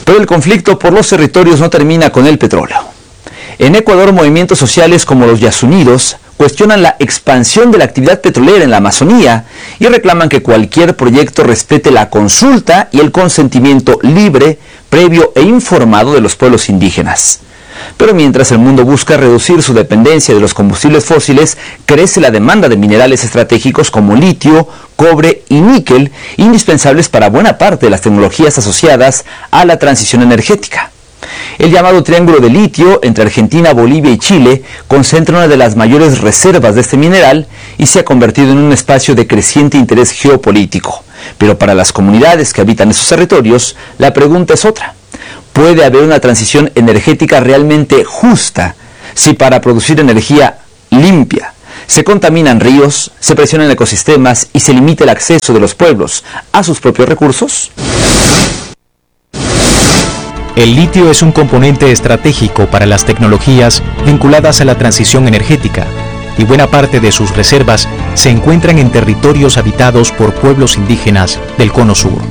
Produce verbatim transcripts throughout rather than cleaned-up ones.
Pero el conflicto por los territorios no termina con el petróleo. En Ecuador, movimientos sociales como los Yasunidos cuestionan la expansión de la actividad petrolera en la Amazonía y reclaman que cualquier proyecto respete la consulta y el consentimiento libre, previo e informado de los pueblos indígenas. Pero mientras el mundo busca reducir su dependencia de los combustibles fósiles, crece la demanda de minerales estratégicos como litio, cobre y níquel, indispensables para buena parte de las tecnologías asociadas a la transición energética. El llamado Triángulo de Litio entre Argentina, Bolivia y Chile concentra una de las mayores reservas de este mineral y se ha convertido en un espacio de creciente interés geopolítico. Pero para las comunidades que habitan esos territorios, la pregunta es otra. ¿Puede haber una transición energética realmente justa si para producir energía limpia se contaminan ríos, se presionan ecosistemas y se limita el acceso de los pueblos a sus propios recursos? El litio es un componente estratégico para las tecnologías vinculadas a la transición energética y buena parte de sus reservas se encuentran en territorios habitados por pueblos indígenas del Cono Sur.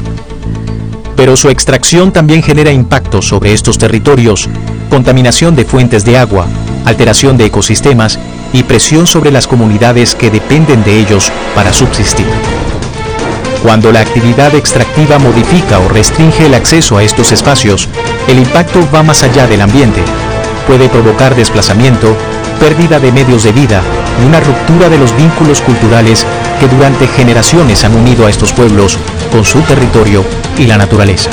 Pero su extracción también genera impactos sobre estos territorios, contaminación de fuentes de agua, alteración de ecosistemas y presión sobre las comunidades que dependen de ellos para subsistir. Cuando la actividad extractiva modifica o restringe el acceso a estos espacios, el impacto va más allá del ambiente. Puede provocar desplazamiento, pérdida de medios de vida y una ruptura de los vínculos culturales que durante generaciones han unido a estos pueblos con su territorio y la naturaleza.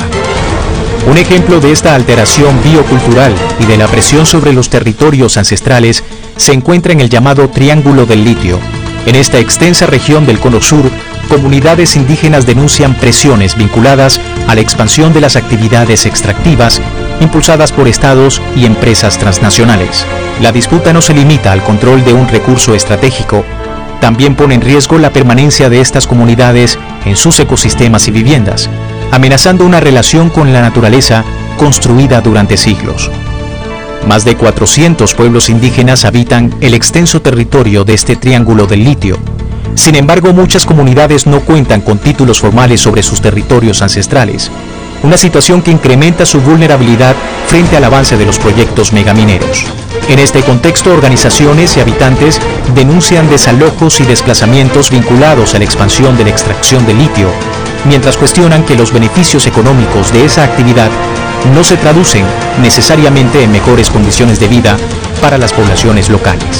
Un ejemplo de esta alteración biocultural y de la presión sobre los territorios ancestrales se encuentra en el llamado Triángulo del Litio. En esta extensa región del Cono Sur, comunidades indígenas denuncian presiones vinculadas a la expansión de las actividades extractivas impulsadas por estados y empresas transnacionales. La disputa no se limita al control de un recurso estratégico, también pone en riesgo la permanencia de estas comunidades en sus ecosistemas y viviendas, amenazando una relación con la naturaleza construida durante siglos. Más de cuatrocientos pueblos indígenas habitan el extenso territorio de este Triángulo del Litio. Sin embargo, muchas comunidades no cuentan con títulos formales sobre sus territorios ancestrales, una situación que incrementa su vulnerabilidad frente al avance de los proyectos megamineros. En este contexto, organizaciones y habitantes denuncian desalojos y desplazamientos vinculados a la expansión de la extracción de litio, mientras cuestionan que los beneficios económicos de esa actividad no se traducen necesariamente en mejores condiciones de vida para las poblaciones locales.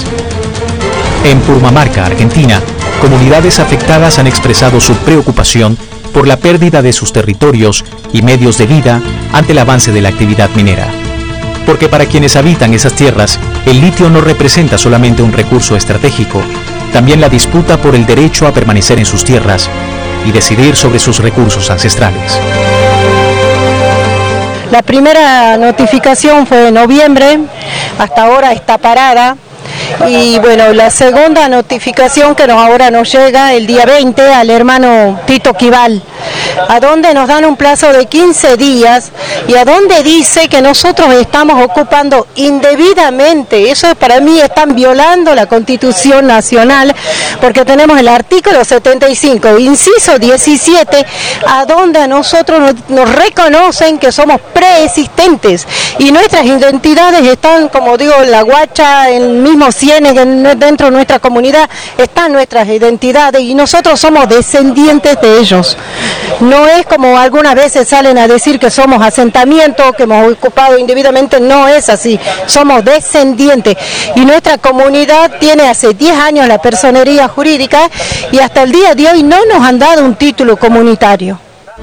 En Purmamarca, Argentina, comunidades afectadas han expresado su preocupación por la pérdida de sus territorios y medios de vida ante el avance de la actividad minera. Porque para quienes habitan esas tierras, el litio no representa solamente un recurso estratégico, también la disputa por el derecho a permanecer en sus tierras y decidir sobre sus recursos ancestrales. La primera notificación fue en noviembre, hasta ahora está parada. Y bueno, la segunda notificación que nos ahora nos llega el día veinte al hermano Tito Quival, a donde nos dan un plazo de quince días y a donde dice que nosotros estamos ocupando indebidamente. Eso para mí están violando la Constitución Nacional, porque tenemos el artículo setenta y cinco, inciso diecisiete, a donde a nosotros nos, nos reconocen que somos preexistentes y nuestras identidades están, como digo, en la Guacha, en el mismo Cienes, dentro de nuestra comunidad están nuestras identidades y nosotros somos descendientes de ellos. No es como algunas veces salen a decir que somos asentamientos, que hemos ocupado indebidamente, no es así, somos descendientes y nuestra comunidad tiene hace diez años la personería jurídica y hasta el día de hoy no nos han dado un título comunitario.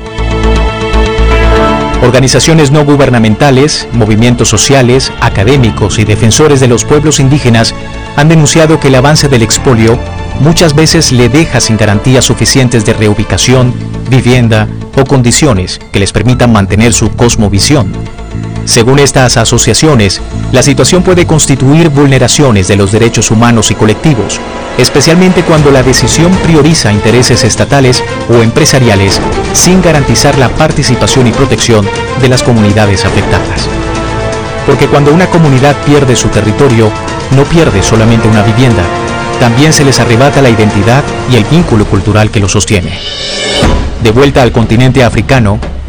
Organizaciones no gubernamentales, movimientos sociales, académicos y defensores de los pueblos indígenas han denunciado que el avance del expolio muchas veces le deja sin garantías suficientes de reubicación, vivienda o condiciones que les permitan mantener su cosmovisión. Según estas asociaciones, la situación puede constituir vulneraciones de los derechos humanos y colectivos, especialmente cuando la decisión prioriza intereses estatales o empresariales sin garantizar la participación y protección de las comunidades afectadas. Porque cuando una comunidad pierde su territorio, no pierde solamente una vivienda, también se les arrebata la identidad y el vínculo cultural que lo sostiene. De vuelta al continente africano,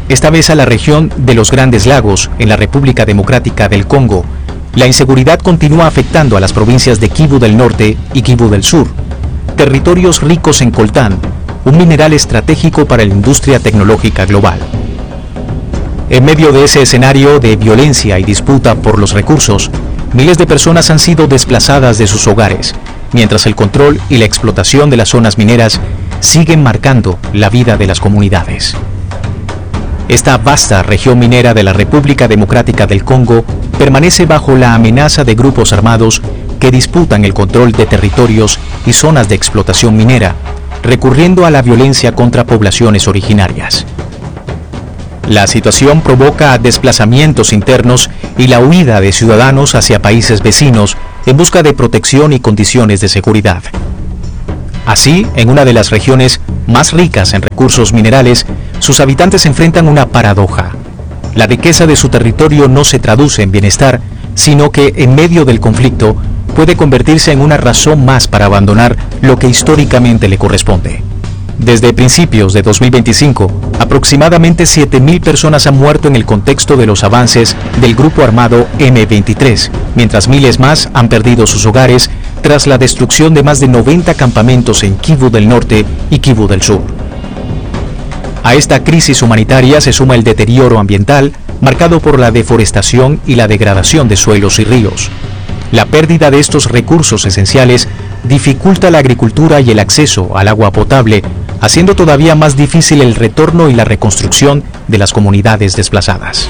esta vez a la región de los Grandes Lagos, en la República Democrática del Congo, la inseguridad continúa afectando a las provincias de Kivu del Norte y Kivu del Sur, territorios ricos en coltán, un mineral estratégico para la industria tecnológica global. En medio de ese escenario de violencia y disputa por los recursos, miles de personas han sido desplazadas de sus hogares, mientras el control y la explotación de las zonas mineras siguen marcando la vida de las comunidades. Esta vasta región minera de la República Democrática del Congo permanece bajo la amenaza de grupos armados que disputan el control de territorios y zonas de explotación minera, recurriendo a la violencia contra poblaciones originarias. La situación provoca desplazamientos internos y la huida de ciudadanos hacia países vecinos en busca de protección y condiciones de seguridad. Así, en una de las regiones más ricas en recursos minerales, sus habitantes enfrentan una paradoja. La riqueza de su territorio no se traduce en bienestar, sino que, en medio del conflicto, puede convertirse en una razón más para abandonar lo que históricamente le corresponde. Desde principios de dos mil veinticinco, aproximadamente siete mil personas han muerto en el contexto de los avances del grupo armado eme veintitrés, mientras miles más han perdido sus hogares tras la destrucción de más de noventa campamentos en Kivu del Norte y Kivu del Sur. A esta crisis humanitaria se suma el deterioro ambiental, marcado por la deforestación y la degradación de suelos y ríos. La pérdida de estos recursos esenciales dificulta la agricultura y el acceso al agua potable, haciendo todavía más difícil el retorno y la reconstrucción de las comunidades desplazadas.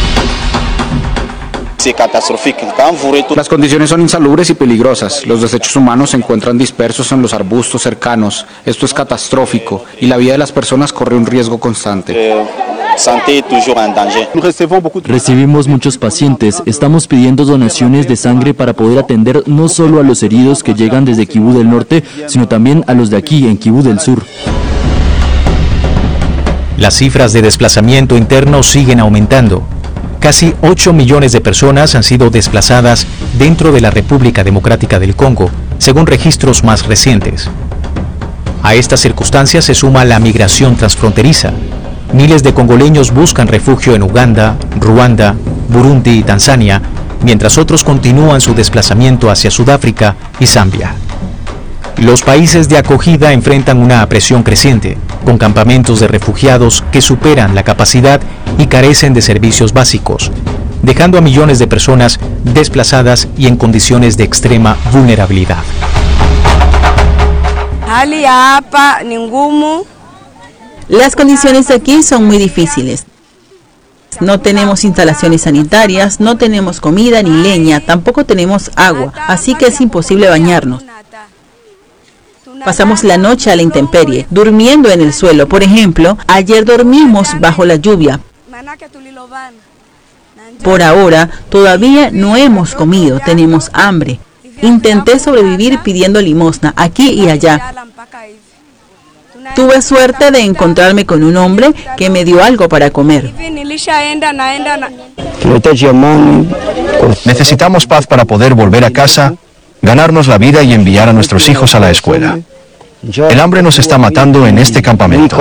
Las condiciones son insalubres y peligrosas. Los desechos humanos se encuentran dispersos en los arbustos cercanos. Esto es catastrófico y la vida de las personas corre un riesgo constante. Recibimos muchos pacientes. Estamos pidiendo donaciones de sangre para poder atender no solo a los heridos que llegan desde Kivu del Norte, sino también a los de aquí, en Kivu del Sur. Las cifras de desplazamiento interno siguen aumentando. Casi ocho millones de personas han sido desplazadas dentro de la República Democrática del Congo, según registros más recientes. A estas circunstancias se suma la migración transfronteriza. Miles de congoleños buscan refugio en Uganda, Ruanda, Burundi y Tanzania, mientras otros continúan su desplazamiento hacia Sudáfrica y Zambia. Los países de acogida enfrentan una presión creciente, con campamentos de refugiados que superan la capacidad y carecen de servicios básicos, dejando a millones de personas desplazadas y en condiciones de extrema vulnerabilidad. Las condiciones aquí son muy difíciles. No tenemos instalaciones sanitarias, no tenemos comida ni leña, tampoco tenemos agua, así que es imposible bañarnos. Pasamos la noche a la intemperie, durmiendo en el suelo. Por ejemplo, ayer dormimos bajo la lluvia. Por ahora, todavía no hemos comido, tenemos hambre. Intenté sobrevivir pidiendo limosna aquí y allá. Tuve suerte de encontrarme con un hombre que me dio algo para comer. Necesitamos paz para poder volver a casa, ganarnos la vida y enviar a nuestros hijos a la escuela. El hambre nos está matando en este campamento.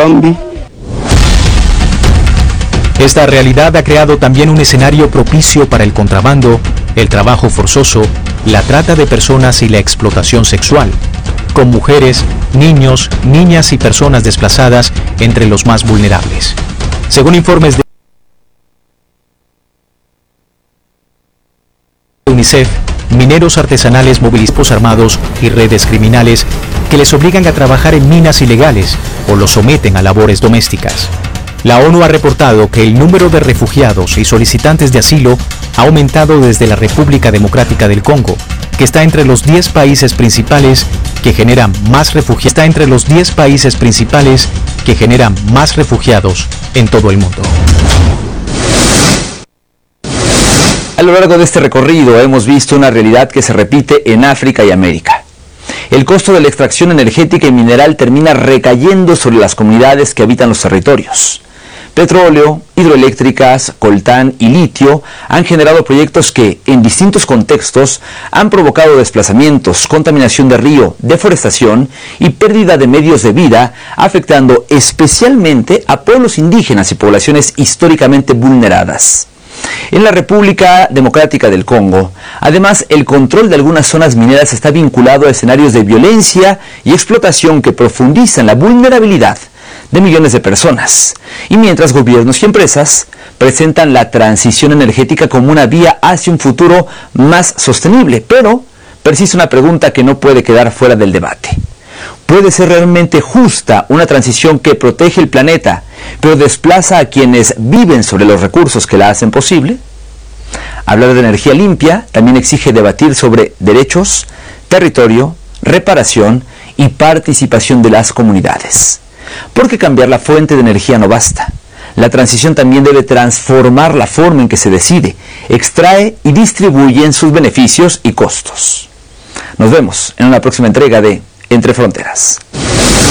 Esta realidad ha creado también un escenario propicio para el contrabando, el trabajo forzoso, la trata de personas y la explotación sexual, con mujeres, niños, niñas y personas desplazadas entre los más vulnerables. Según informes de UNICEF, mineros artesanales movilizados armados y redes criminales que les obligan a trabajar en minas ilegales o los someten a labores domésticas. La ONU ha reportado que el número de refugiados y solicitantes de asilo ha aumentado desde la República Democrática del Congo, que está entre los diez países principales que generan más refugiados, está entre los diez países principales que generan más refugiados en todo el mundo. A lo largo de este recorrido hemos visto una realidad que se repite en África y América. El costo de la extracción energética y mineral termina recayendo sobre las comunidades que habitan los territorios. Petróleo, hidroeléctricas, coltán y litio han generado proyectos que, en distintos contextos, han provocado desplazamientos, contaminación de río, deforestación y pérdida de medios de vida, afectando especialmente a pueblos indígenas y poblaciones históricamente vulneradas. En la República Democrática del Congo, además, el control de algunas zonas mineras está vinculado a escenarios de violencia y explotación que profundizan la vulnerabilidad de millones de personas, y mientras gobiernos y empresas presentan la transición energética como una vía hacia un futuro más sostenible, pero persiste una pregunta que no puede quedar fuera del debate. ¿Puede ser realmente justa una transición que protege el planeta, pero desplaza a quienes viven sobre los recursos que la hacen posible? Hablar de energía limpia también exige debatir sobre derechos, territorio, reparación y participación de las comunidades. Porque cambiar la fuente de energía no basta. La transición también debe transformar la forma en que se decide, extrae y distribuye sus beneficios y costos. Nos vemos en una próxima entrega de Entre Fronteras.